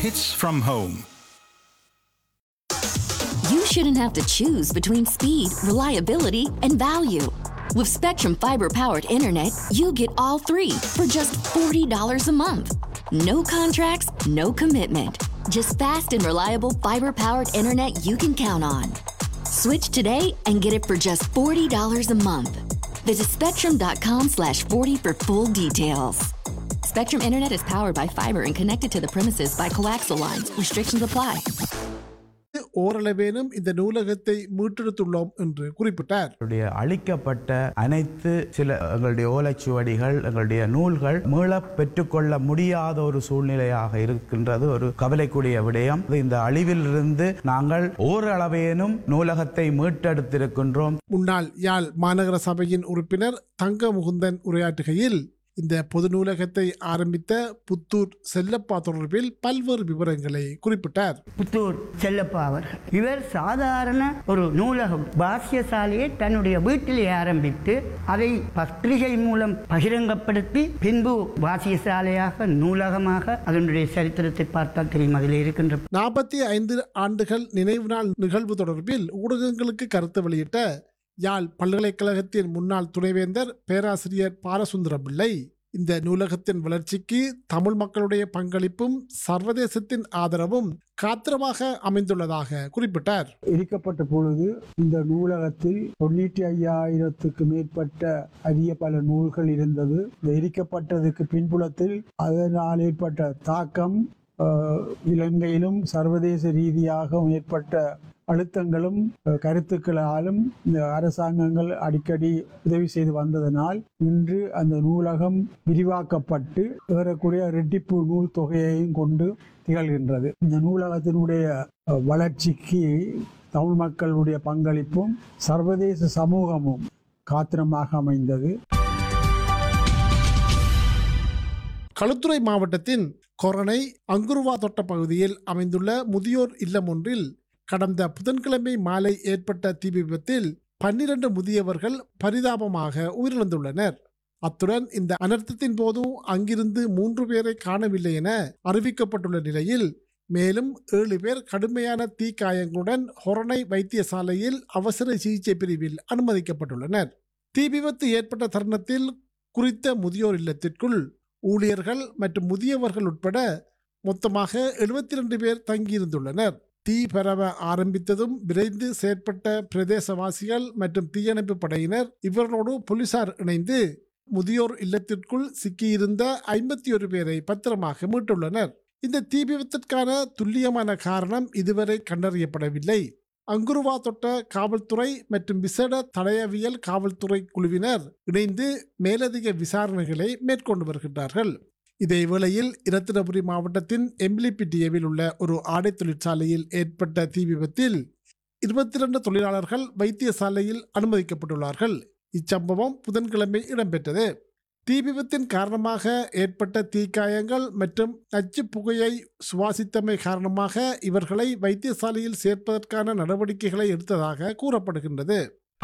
Hits from home. You shouldn't have to choose between speed, reliability, and value. With Spectrum Fiber-powered internet, you get all three for just $40 a month. No contracts, no commitment. Just fast and reliable fiber-powered internet you can count on. Switch today and get it for just $40 a month. Visit spectrum.com/40 for full details. Spectrum Internet is powered by fiber and connected to the premises by coaxial lines. Restrictions apply. ஓரளவேனும் இந்த நூலகத்தை மீட்டெடுத்துள்ளோம் என்று குறிப்பிட்டார். அளிக்கப்பட்ட அனைத்து சில எங்களுடைய ஓலைச்சுவடிகள், எங்களுடைய நூல்கள் மீள பெற்றுக்கொள்ள முடியாத ஒரு சூழ்நிலையாக இருக்கின்றது. ஒரு கவலைக்குரிய விடயம். இந்த அழிவிலிருந்து நாங்கள் ஓரளவேனும் நூலகத்தை மீட்டெடுத்திருக்கின்றோம். முன்னாள் யாழ் மாநகர சபையின் உறுப்பினர் தங்க முகுந்தன் உரையாற்றுகையில் இந்த பொது நூலகத்தை ஆரம்பித்த புத்தூர் செல்லப்பா தொடர்பில் பல்வேறு விவரங்களை குறிப்பிட்டார். புத்தூர் செல்லப்பா அவர்கள் இவர் சாதாரண ஒரு நூலகம் பாஷ்யசாலையை தன்னுடைய வீட்டிலே ஆரம்பித்து அதை பத்திரிகை மூலம் பகிரங்கப்படுத்தி பின்பு பாஷ்யசாலையாக நூலகமாக அதனுடைய சரித்திரத்தை பார்த்தால் தெரியும். அதில் இருக்கின்ற 45 ஆண்டுகள் நினைவு நாள் நிகழ்வு தொடர்பில் ஊடகங்களுக்கு கருத்து வெளியிட்ட யாழ் பல்கலைக்கழகத்தின் முன்னாள் துணைவேந்தர் பேராசிரியர் பாலசுந்தர பிள்ளை இந்த நூலகத்தின் வளர்ச்சிக்கு தமிழ் மக்களுடைய பங்களிப்பும் சர்வதேசத்தின் ஆதரவும் காத்திரமாக அமைந்துள்ளதாக குறிப்பிட்டார். எரிக்கப்பட்ட பொழுது இந்த நூலகத்தில் 95,000க்கு மேற்பட்ட அரிய பல நூல்கள் இருந்தது. இந்த எரிக்கப்பட்டதுக்கு பின்புலத்தில் அதனால் ஏற்பட்ட தாக்கம் இலங்கையிலும் சர்வதேச ரீதியாக ஏற்பட்ட அழுத்தங்களும் கருத்துக்களாலும் இந்த அரசாங்கங்கள் அடிக்கடி உதவி செய்து வந்ததனால் இன்று அந்த நூலகம் விரிவாக்கப்பட்டு ஏறக்குறைய இரட்டிப்பு நூல் தொகையையும் கொண்டு திகழ்கின்றது. இந்த நூலகத்தினுடைய வளர்ச்சிக்கு தமிழ் மக்களுடைய பங்களிப்பும் சர்வதேச சமூகமும் காத்திரமாக அமைந்தது. களுத்துறை மாவட்டத்தின் கொரணை அங்குருவா தோட்ட பகுதியில் அமைந்துள்ள முதியோர் இல்லம் ஒன்றில் கடந்த புதன்கிழமை மாலை ஏற்பட்ட தீ விபத்தில் 12 முதியவர்கள் பரிதாபமாக உயிரிழந்துள்ளனர். அத்துடன் இந்த அனர்த்தத்தின் போது அங்கிருந்து 3 பேரை காணவில்லை என அறிவிக்கப்பட்டுள்ள நிலையில் மேலும் 7 பேர் கடுமையான தீக்காயங்களுடன் ஹொரணை வைத்தியசாலையில் அவசர சிகிச்சை பிரிவில் அனுமதிக்கப்பட்டுள்ளனர். தீ விபத்து ஏற்பட்ட தருணத்தில் குறித்த முதியோர் இல்லத்திற்குள் ஊழியர்கள் மற்றும் முதியவர்கள் உட்பட மொத்தமாக 72 பேர் தங்கியிருந்துள்ளனர். தீ பரவ ஆரம்பித்ததும் விரைந்து செயற்பட்ட பிரதேசவாசிகள் மற்றும் தீயணைப்பு படையினர் இவர்களோடு போலீசார் இணைந்து முதியோர் இல்லத்திற்குள் சிக்கியிருந்த 51 பேரை பத்திரமாக மீட்டுள்ளனர். இந்த தீ விபத்திற்கான துல்லியமான காரணம் இதுவரை கண்டறியப்படவில்லை. அங்குருவா தொட்ட காவல்துறை மற்றும் விசேட தடயவியல் காவல்துறை குழுவினர் இணைந்து மேலதிக விசாரணைகளை மேற்கொண்டு வருகின்றார்கள். இதேவேளையில் இரத்தினபுரி மாவட்டத்தின் எம்பிலிபிட்டியவில் உள்ள ஒரு ஆடை தொழிற்சாலையில் ஏற்பட்ட தீ விபத்தில் 22 தொழிலாளர்கள் வைத்தியசாலையில் அனுமதிக்கப்பட்டுள்ளார்கள். இச்சம்பவம் புதன்கிழமை இடம்பெற்றது. தீ விபத்தின் காரணமாக ஏற்பட்ட தீக்காயங்கள் மற்றும் நச்சு புகையை சுவாசித்தமை காரணமாக இவர்களை வைத்தியசாலையில் சேர்ப்பதற்கான நடவடிக்கைகளை எடுத்ததாக கூறப்படுகின்றது.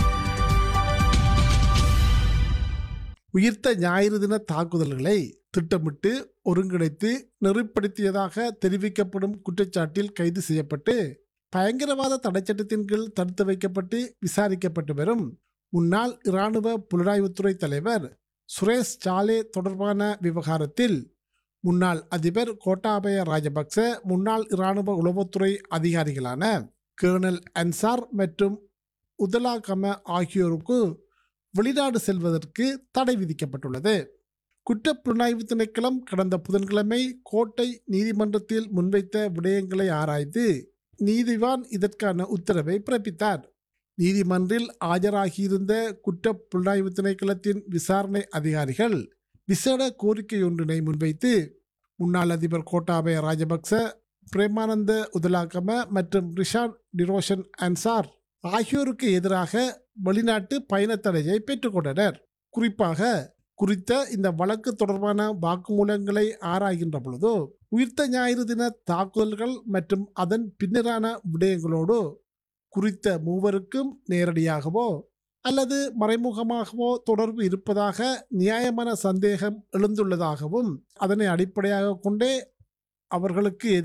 உயிர்த்த ஞாயிறு தின தாக்குதல்களை திட்டமிட்டு ஒருங்கிணைத்து நெறிப்படுத்தியதாக தெரிவிக்கப்படும் குற்றச்சாட்டில் கைது செய்யப்பட்டு பயங்கரவாத தடைச்சட்டத்தின் கீழ் தடுத்து வைக்கப்பட்டு விசாரிக்கப்பட்டு வரும் முன்னாள் இராணுவ புலனாய்வுத்துறை தலைவர் சுரேஷ் சாலே தொடர்பான விவகாரத்தில் முன்னாள் அதிபர் கோட்டாபய ராஜபக்ச, முன்னாள் இராணுவ உளவுத்துறை அதிகாரிகளான கேர்னல் அன்சார் மற்றும் உதலாகம ஆகியோருக்கு வெளிநாடு செல்வதற்கு தடை விதிக்கப்பட்டுள்ளது. குற்றப்புலனாய்வு திணைக்களம் கடந்த புதன்கிழமை கோட்டை நீதிமன்றத்தில் முன்வைத்த விடயங்களை ஆராய்ந்து நீதிவான் இதற்கான உத்தரவை பிறப்பித்தார். நீதிமன்றில் ஆஜராகியிருந்த குற்றப்புலனாய்வு திணைக்களத்தின் விசாரணை அதிகாரிகள் விசேட கோரிக்கையொன்றினை முன்வைத்து முன்னாள் அதிபர் கோட்டாபய ராஜபக்ச, பிரேமானந்த உதலாகம மற்றும் ரிஷாட் டிரோஷன் அன்சார் ஆகியோருக்கு எதிராக வெளிநாட்டு பயண தடையை பெற்றுக்கொண்டனர். குறிப்பாக குறித்த இந்த வழக்கு தொடர்பான வாக்குமூலங்களை ஆராய்கின்ற பொழுது உயிர்த்த ஞாயிறு தின தாக்குதல்கள் மற்றும் அதன் பின்னரான விடயங்களோடு குறித்த மூவருக்கும் நேரடியாகவோ அல்லது மறைமுகமாகவோ தொடர்பு இருப்பதாக நியாயமான சந்தேகம் எழுந்துள்ளதாகவும் அதனை அடிப்படையாக கொண்டே அவர்களுக்கு